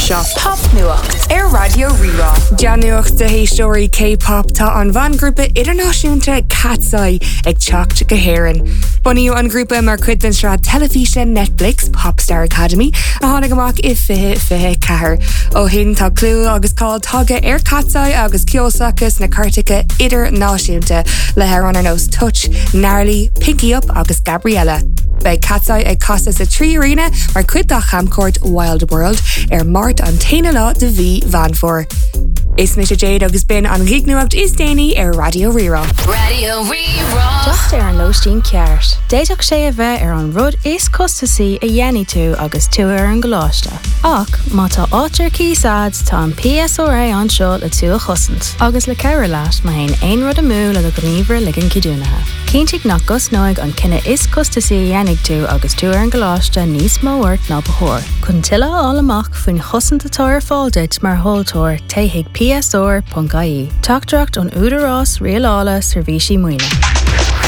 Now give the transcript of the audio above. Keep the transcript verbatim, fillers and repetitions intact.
Seo Pop Nuacht ar Radio Rerá. Deanuacht de héistóirí K-pop tá an bhangrúpa idirnáisiúnta Cat's-Eye ag teacht go héireann. Bunaíodh an grúpa mar cuid den srad telefíse Netflix Popstar Academy a tháinig amach i fiche fiche cethir. Ó hin tá clú agus cáil tagtha ar Cat's-Eye agus Kiyosakis na cartacha idirnáisiúnta le ar an ar nós Touch, Gnarly, Pinky Up agus Gabriella. Bei Cat's-Eye ag casa sa trí arena mar cuid dá chamcórt Wild World ar mart an taine lá de bhí Vanfor. Is Misha Jade agus bin an Gignuacht is déine ar Radio Rerá. Radio Rerá. Just ar an lóistín ceart. Déiteach sé a bheith ar an rud is costasaí a dhéanaí tú agus tú ar an gláiste. Ach, má tá áitir císáid tá an P S R A anseo le tú a chosint. Agus le ceir leat má haon aon rud a mú le do gníomhar ligan cidúnathe. Cíntigh nach gus nóig an cinenne is costasaí a dhéanaigh tú agus tú ar an gláiste níos móhairt ná bethór. Chun tuile all amach faoin chosantatóir fáilte mar hóltóir taigh P S R dot I E. Tugdracht an údarrás rialála servisi muoine.